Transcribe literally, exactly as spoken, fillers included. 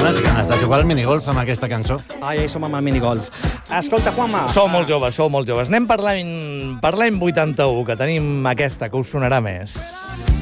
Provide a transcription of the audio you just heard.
Unes ganes de jugar al minigolf amb aquesta cançó. Ai, som amb el minigolf. Escolta, Juanma... Sou molt joves, sou molt joves. Anem per l'any per l'any vuitanta-u, que tenim aquesta, que us sonarà més.